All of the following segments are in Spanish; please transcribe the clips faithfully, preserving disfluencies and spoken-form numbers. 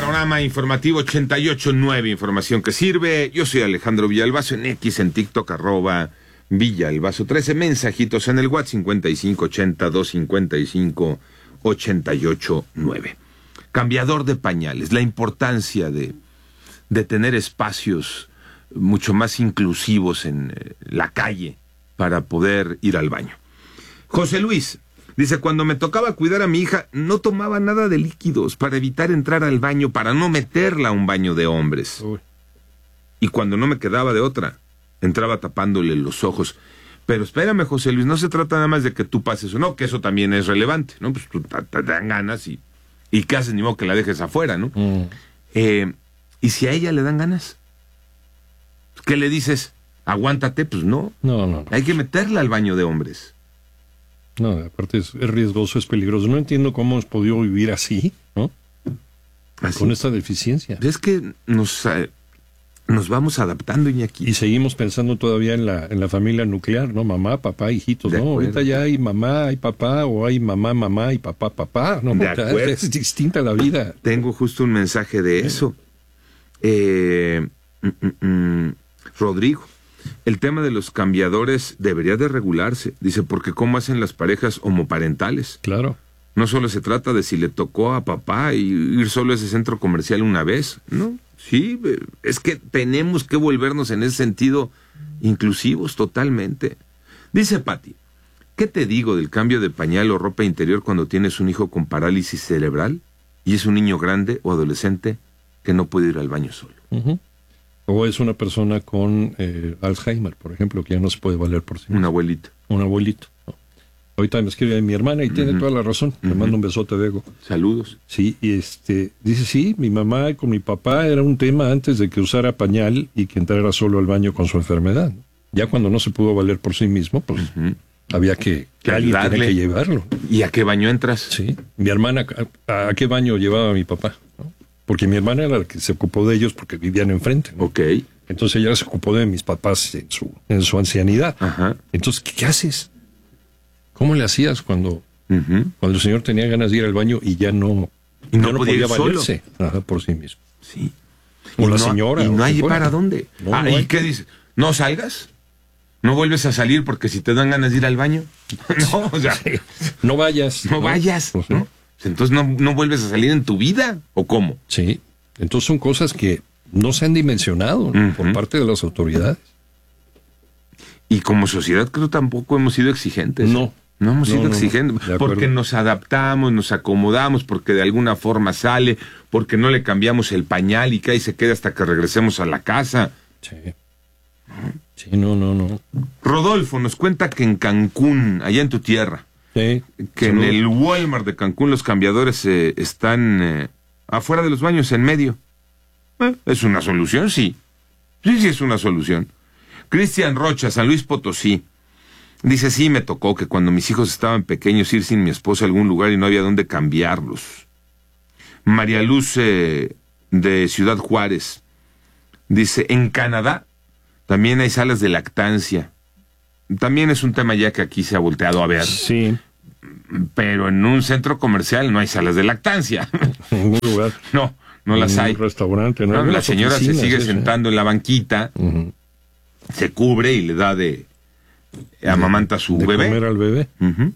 Panorama Informativo ochenta y ocho punto nueve, información que sirve. Yo soy Alejandro Villalbazo, en X, en TikTok, arroba Villalbazo trece. Mensajitos en el WhatsApp cincuenta y cinco ochenta, doscientos cincuenta y cinco, ochenta y ocho nueve. Cambiador de pañales, la importancia de, de tener espacios mucho más inclusivos en eh, la calle para poder ir al baño. José Luis dice, cuando me tocaba cuidar a mi hija, no tomaba nada de líquidos para evitar entrar al baño, para no meterla a un baño de hombres. Uy. Y cuando no me quedaba de otra, entraba tapándole los ojos. Pero espérame, José Luis, no se trata nada más de que tú pases o no, que eso también es relevante, ¿no? Pues tú te, te dan ganas y, y ¿qué haces? Ni modo que la dejes afuera, ¿no? Mm. Eh, ¿Y si a ella le dan ganas? ¿Qué le dices? Aguántate, pues no. No, no, no. Hay que meterla al baño de hombres. No, aparte es, es riesgoso, es peligroso. No entiendo cómo hemos podido vivir así, ¿no? Así. Con esta deficiencia. Es que nos, eh, nos vamos adaptando, Iñaki. Y seguimos pensando todavía en la, en la familia nuclear, ¿no? Mamá, papá, hijitos, ¿no? Ahorita ya hay mamá, hay papá, o hay mamá, mamá y papá, papá, ¿no? De acuerdo. Es distinta la vida. Tengo justo un mensaje de eso. Eh, mm, mm, mm, Rodrigo. El tema de los cambiadores debería de regularse, dice, porque ¿cómo hacen las parejas homoparentales? Claro. No solo se trata de si le tocó a papá y ir solo a ese centro comercial una vez, ¿no? Sí, es que tenemos que volvernos en ese sentido inclusivos totalmente. Dice Pati, ¿qué te digo del cambio de pañal o ropa interior cuando tienes un hijo con parálisis cerebral y es un niño grande o adolescente que no puede ir al baño solo? Uh-huh. O es una persona con eh, Alzheimer, por ejemplo, que ya no se puede valer por sí mismo. Un abuelito. Un abuelito. ¿No? Ahorita me escribe mi hermana y uh-huh. tiene toda la razón. Uh-huh. Le mando un besote, Bego. Saludos. Sí, y este dice, sí, mi mamá con mi papá era un tema antes de que usara pañal y que entrara solo al baño con su enfermedad. Ya cuando no se pudo valer por sí mismo, pues uh-huh. había que, que alguien tenía que llevarlo. ¿Y a qué baño entras? Sí, mi hermana, ¿a, a qué baño llevaba a mi papá? ¿No? Porque mi hermana era la que se ocupó de ellos porque vivían enfrente, ¿no? Ok. Entonces ella se ocupó de mis papás en su, en su ancianidad. Ajá. Entonces, ¿qué, ¿qué haces? ¿Cómo le hacías cuando, uh-huh. cuando el señor tenía ganas de ir al baño y ya no, y no, ya no podía, podía valerse Ajá, por sí mismo? Sí. O y la no, señora. ¿Y no hay para dónde? No, ah, no ¿y hay. qué dices? ¿No salgas? ¿No vuelves a salir porque si te dan ganas de ir al baño? No, o sea... Sí. No vayas. No, no vayas, pues, ¿no? Entonces no, no vuelves a salir en tu vida, ¿o cómo? Sí. Entonces son cosas que no se han dimensionado uh-huh. por parte de las autoridades. Y como sociedad creo tampoco hemos sido exigentes. No. No hemos no, sido no, exigentes. No, porque nos adaptamos, nos acomodamos, porque de alguna forma sale, porque no le cambiamos el pañal y que ahí se queda hasta que regresemos a la casa. Sí. Sí, no, no, no. Rodolfo nos cuenta que en Cancún, allá en tu tierra, sí. que Salud. En el Walmart de Cancún los cambiadores eh, están eh, afuera de los baños, en medio. Eh, ¿Es una solución? Sí. Sí, sí es una solución. Cristian Rocha, San Luis Potosí, dice, sí me tocó que cuando mis hijos estaban pequeños ir sin mi esposa a algún lugar y no había dónde cambiarlos. María Luz eh, de Ciudad Juárez dice, en Canadá también hay salas de lactancia. También es un tema ya que aquí se ha volteado a ver. Sí. Pero en un centro comercial no hay salas de lactancia. En ningún lugar. No, no las hay. En un restaurante, ¿no? No, la señora se sigue sí, sentando sí. en la banquita, uh-huh. se cubre y le da de... amamanta a su de bebé. Comer al bebé. Uh-huh.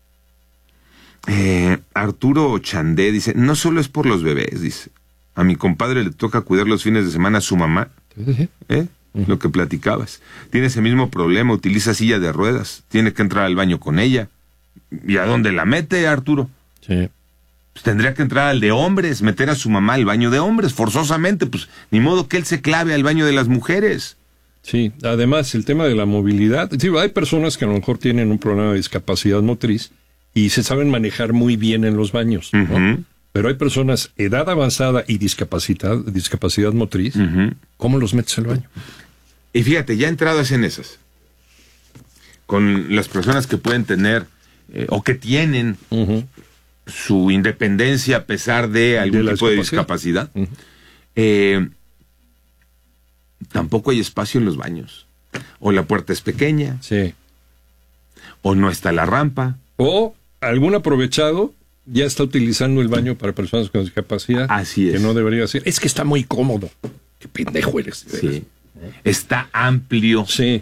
eh, Arturo Chandé dice, no solo es por los bebés, dice. A mi compadre le toca cuidar los fines de semana a su mamá. Sí. ¿Eh? Uh-huh. Lo que platicabas. Tiene ese mismo problema, utiliza silla de ruedas, tiene que entrar al baño con ella. ¿Y a dónde la mete, Arturo? Sí. Pues tendría que entrar al de hombres, meter a su mamá al baño de hombres, forzosamente, pues ni modo que él se clave al baño de las mujeres. Sí, además el tema de la movilidad, sí, hay personas que a lo mejor tienen un problema de discapacidad motriz y se saben manejar muy bien en los baños, ¿no? Uh-huh. Pero hay personas, edad avanzada y discapacidad, discapacidad motriz, uh-huh. ¿cómo los metes al baño? Y fíjate, ya entradas en esas, con las personas que pueden tener, eh, o que tienen uh-huh. su independencia a pesar de algún de tipo de discapacidad, uh-huh. eh, tampoco hay espacio en los baños. O la puerta es pequeña, sí. o no está la rampa. O algún aprovechado ya está utilizando el baño para personas con discapacidad. Así es. Que no debería ser. Es que está muy cómodo. Qué pendejo eres. Sí. Está amplio. Sí.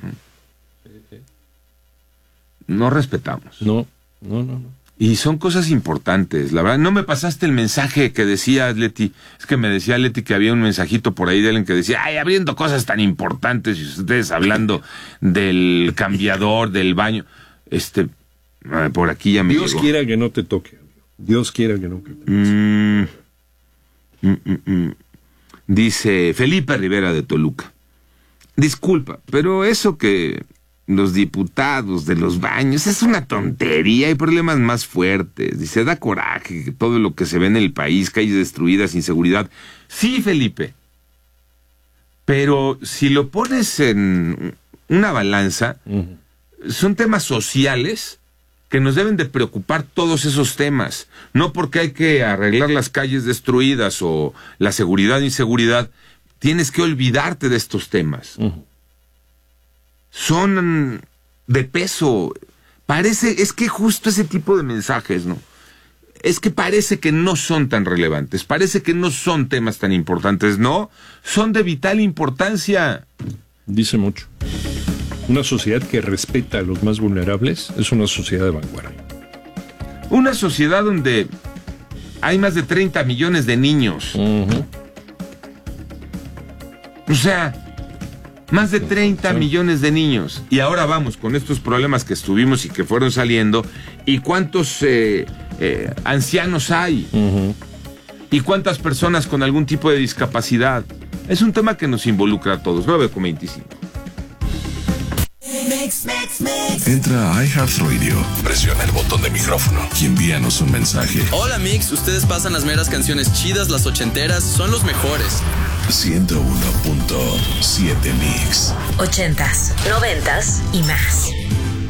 No respetamos. No, no, no, no. Y son cosas importantes, la verdad. No me pasaste el mensaje que decía Leti. Es que me decía Leti que había un mensajito por ahí de él que decía, ay, abriendo cosas tan importantes y ustedes hablando del cambiador, del baño. Este, por aquí ya me Dios llegó. quiera que no te toque. Dios quiera que no te toque. Mm, mm, mm, mm. Dice Felipe Rivera de Toluca. Disculpa, pero eso que los diputados de los baños es una tontería, hay problemas más fuertes. Dice, da coraje que todo lo que se ve en el país, calles destruidas, inseguridad. Sí, Felipe, pero si lo pones en una balanza, uh-huh. son temas sociales que nos deben de preocupar todos esos temas. No porque hay que arreglar las calles destruidas o la seguridad e inseguridad, tienes que olvidarte de estos temas. Uh-huh. Son de peso. Parece, es que justo ese tipo de mensajes, ¿no? Es que parece que no son tan relevantes, parece que no son temas tan importantes, no, son de vital importancia. Dice mucho. Una sociedad que respeta a los más vulnerables es una sociedad de vanguardia. Una sociedad donde hay más de treinta millones de niños. Uh-huh. O sea, más de treinta sí. millones de niños. Y ahora vamos con estos problemas que estuvimos y que fueron saliendo. ¿Y cuántos eh, eh, ancianos hay? Uh-huh. ¿Y cuántas personas con algún tipo de discapacidad? Es un tema que nos involucra a todos. nueve con veinticinco. Entra a iHeartRadio, presiona el botón de micrófono y envíanos un mensaje. Hola Mix, ustedes pasan las meras canciones chidas, las ochenteras, son los mejores. ciento uno punto siete Mix. Ochentas, noventas y más.